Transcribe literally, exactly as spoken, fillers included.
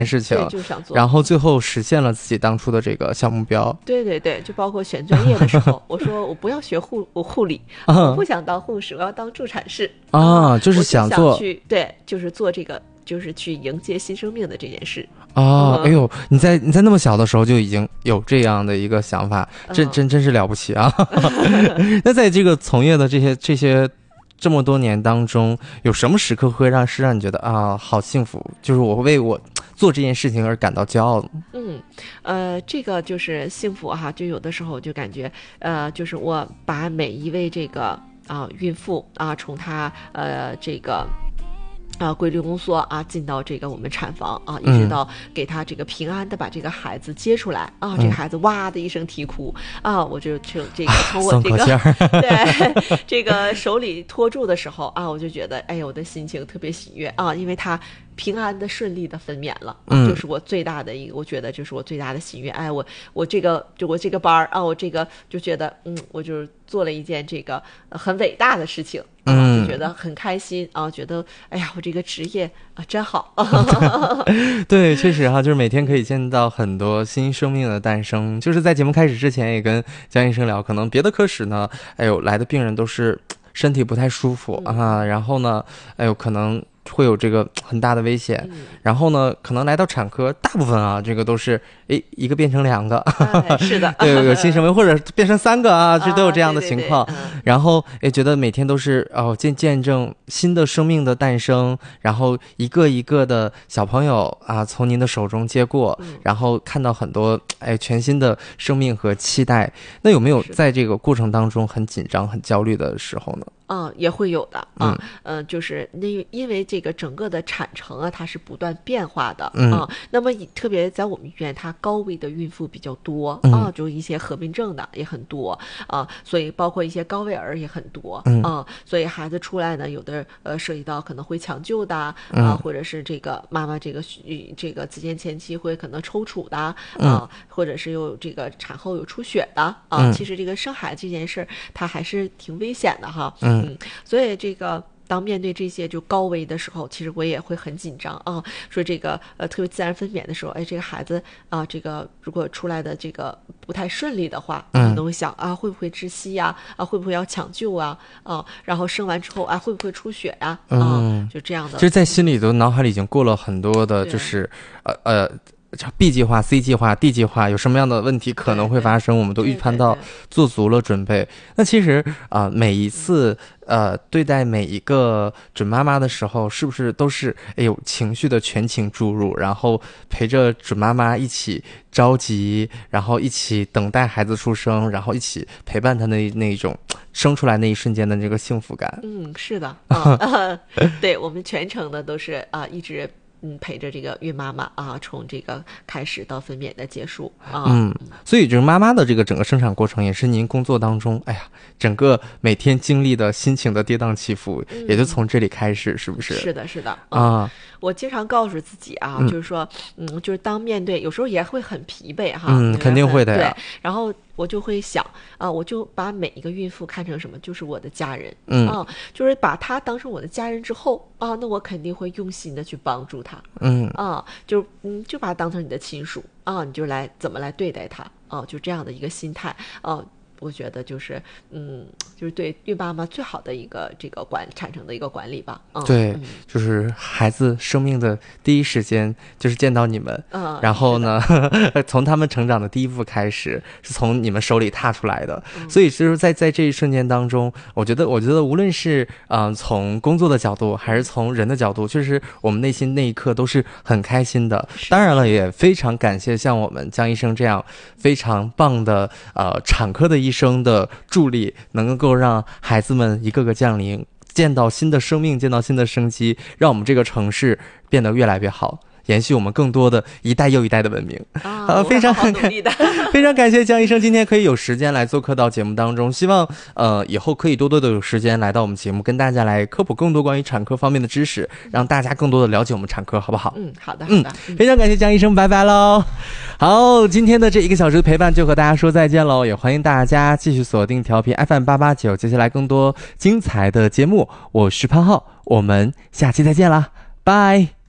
事情， 对，就想做， 然后最后实现了自己当初的这个小目标。 对对对，就包括选专业的时候，我说我不要学护我护理，我不想当护士，我要当助产士啊，就是想做， 我就想去对，就是做这个，就是去迎接新生命的这件事。 哦，哎呦，你在你在那么小的时候就已经有这样的一个想法，真真真是了不起啊！那在这个从业的这些这些这么多年当中，有什么时刻会让是让你觉得啊好幸福？就是我为我做这件事情而感到骄傲的。 嗯，呃，这个就是幸福哈，就有的时候就感觉，呃，就是我把每一位这个啊、孕妇啊，从她呃这个。啊，规律宫缩啊，进到这个我们产房啊，一直到给他这个平安的把这个孩子接出来、嗯、啊，这个孩子哇的一声啼哭啊，我就就这个从我这个对这个手里托住的时候啊，我就觉得哎呦，我的心情特别喜悦啊，因为他平安的顺利的分娩了，嗯，就是我最大的一个，我觉得就是我最大的喜悦。哎，我我这个就我这个班啊，我这个就觉得嗯，我就是做了一件这个很伟大的事情。嗯，就觉得很开心啊，觉得哎呀，我这个职业啊真好。 对，确实哈，就是每天可以见到很多新生命的诞生。就是在节目开始之前，也跟江医生聊，可能别的科室呢，哎呦，来的病人都是身体不太舒服、嗯、啊，然后呢，哎呦，可能会有这个很大的危险、嗯、然后呢可能来到产科大部分啊这个都是诶一个变成两个、 哎、是的对，有新生命或者变成三个啊，这都有这样的情况、啊对对对嗯、然后也觉得每天都是哦见见证新的生命的诞生，然后一个一个的小朋友啊从您的手中接过、嗯、然后看到很多哎全新的生命和期待。那有没有在这个过程当中很紧张很焦虑的时候呢？ 嗯，也会有的啊，嗯、呃，就是那因为这个整个的产程啊，它是不断变化的、嗯、啊。那么特别在我们医院，它高危的孕妇比较多、嗯、啊，就一些合并症的也很多啊，所以包括一些高危儿也很多、嗯、啊。所以孩子出来呢，有的呃涉及到可能会抢救的啊，嗯、或者是这个妈妈这个这个子痫前期会可能抽搐的啊、嗯，或者是有这个产后有出血的啊。嗯、其实这个生孩子这件事它还是挺危险的哈。嗯。嗯，所以这个当面对这些就高危的时候，其实我也会很紧张啊。说这个呃特别自然分娩的时候，哎，这个孩子啊，这个如果出来的这个不太顺利的话，可能会想啊会不会窒息呀、啊？啊会不会要抢救啊？啊，然后生完之后啊会不会出血呀、啊？啊、嗯，就这样的。 就是在心里头、脑海里已经过了很多的，就是呃呃。B 计划 C 计划 D 计划有什么样的问题可能会发生，我们都预判到，做足了准备。那其实啊、呃，每一次呃对待每一个准妈妈的时候，是不是都是哎有情绪的全情注入，然后陪着准妈妈一起着急，然后一起等待孩子出生，然后一起陪伴她那那种生出来那一瞬间的这个幸福感？ 嗯，是的啊，对，我们全程的都是啊一直。嗯，陪着这个孕妈妈啊，从这个开始到分娩的结束啊， 嗯，所以就是妈妈的这个整个生产过程，也是您工作当中，哎呀，整个每天经历的心情的跌宕起伏，嗯、也就从这里开始，是不是？ 是的，是的、 嗯、啊。 我经常告诉自己啊，嗯、就是说，嗯，就是当面对，有时候也会很疲惫哈， 嗯，肯定会的呀。 对，然后我就会想啊，我就把每一个孕妇看成什么，就是我的家人， 嗯啊，就是把她当成我的家人之后啊，那我肯定会用心的去帮助她， 嗯啊，就嗯，就把她当成你的亲属啊，你就来怎么来对待她啊，就这样的一个心态啊。我觉得就是嗯，就是对孕妈妈最好的一个这个管产生的一个管理吧。嗯、 对、嗯，就是孩子生命的第一时间就是见到你们，嗯，然后呢，从他们成长的第一步开始，是从你们手里踏出来的。嗯、所以就是在在这一瞬间当中，我觉得我觉得无论是嗯、呃、从工作的角度，还是从人的角度，确实我们内心那一刻都是很开心的。当然了，也非常感谢像我们江医生这样非常棒的呃产科的医生。医生的助力，能够让孩子们一个个降临，见到新的生命，见到新的生机，让我们这个城市变得越来越好，延续我们更多的一代又一代的文明啊！呃、 非常好努力的非常感谢江医生今天可以有时间来做客到节目当中，希望呃以后可以多多的有时间来到我们节目，跟大家来科普更多关于产科方面的知识，让大家更多的了解我们产科，好不好？ 嗯，好的，好的， 嗯，非常感谢江医生，拜拜喽。好，今天的这一个小时的陪伴就和大家说再见喽，也欢迎大家继续锁定调频 F M 八八九，接下来更多精彩的节目，我是潘浩，我们下期再见啦，拜。